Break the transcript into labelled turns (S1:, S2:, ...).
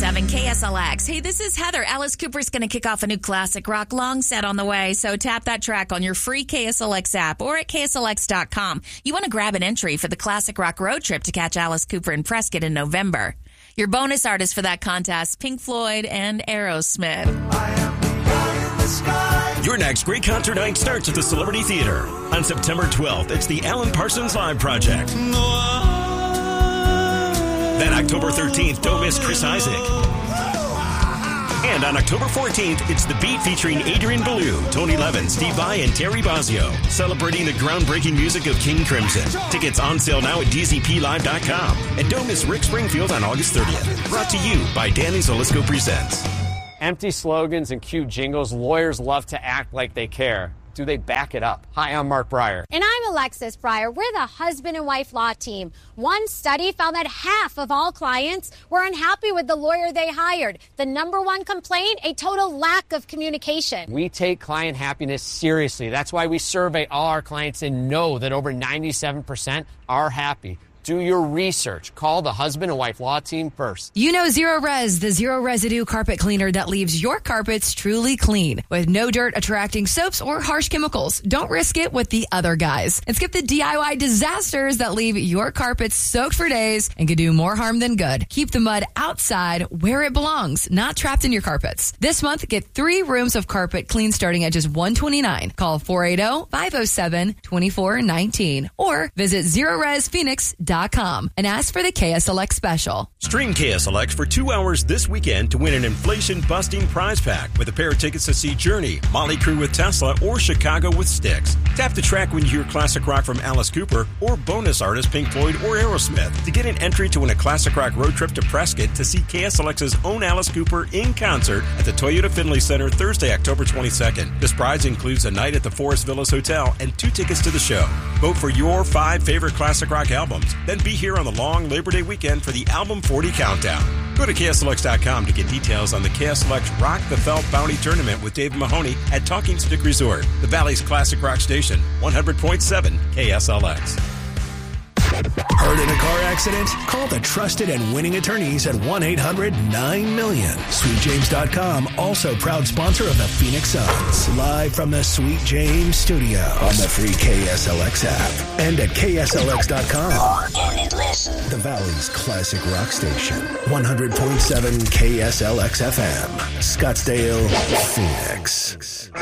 S1: 100.7 KSLX. Hey, this is Heather. Alice Cooper's going to kick off a new classic rock long set on the way, so tap that track on your free KSLX app or at KSLX.com. You want to grab an entry for the classic rock road trip to catch Alice Cooper in Prescott in November. Your bonus artists for that contest, Pink Floyd and Aerosmith.
S2: I am the guy in the sky.
S3: Your next great concert night starts at the Celebrity Theater. On September 12th, it's the Alan Parsons Live Project. Then October 13th, don't miss Chris Isaac. And on October 14th, it's The Beat featuring Adrian Belew, Tony Levin, Steve Vai, and Terry Bozzio, celebrating the groundbreaking music of King Crimson. Tickets on sale now at dzplive.com. And don't miss Rick Springfield on August 30th. Brought to you by Danny Zalisco Presents.
S4: Empty slogans and cute jingles, lawyers love to act like they care. Do they back it up? Hi, I'm Mark Breyer.
S5: And I'm Alexis Breyer. We're the husband and wife law team. One study found that half of all clients were unhappy with the lawyer they hired. The number one complaint, a total lack of communication.
S4: We take client happiness seriously. That's why we survey all our clients and know that over 97% are happy. Do your research. Call the husband and wife law team first.
S6: You know Zero Res, the zero residue carpet cleaner that leaves your carpets truly clean with no dirt attracting soaps or harsh chemicals. Don't risk it with the other guys. And skip the DIY disasters that leave your carpets soaked for days and can do more harm than good. Keep the mud outside where it belongs, not trapped in your carpets. This month, get 3 rooms of carpet clean starting at just $129. Call 480-507-2419 or visit ZeroResPhoenix.com and ask for the KSLX special.
S3: Stream KSLX for 2 hours this weekend to win an inflation-busting prize pack with a pair of tickets to see Journey, Motley Crue with Tesla, or Chicago with Styx. Tap the track when you hear classic rock from Alice Cooper or bonus artist Pink Floyd or Aerosmith to get an entry to win a classic rock road trip to Prescott to see KSLX's own Alice Cooper in concert at the Toyota Finley Center Thursday, October 22nd. This prize includes a night at the Forest Villas Hotel and 2 tickets to the show. Vote for your 5 favorite classic rock albums. Then be here on the long Labor Day weekend for the Album 40 Countdown. Go to KSLX.com to get details on the KSLX Rock the Felt Bounty Tournament with Dave Mahoney at Talking Stick Resort, the Valley's classic rock station, 100.7 KSLX.
S7: Hurt in a car accident? Call the trusted and winning attorneys at 1-800-9-MILLION. SweetJames.com, also proud sponsor of the Phoenix Suns. Live from the Sweet James studio on the free KSLX app and at KSLX.com. The Valley's classic rock station, 100.7 KSLX FM, Scottsdale, Phoenix.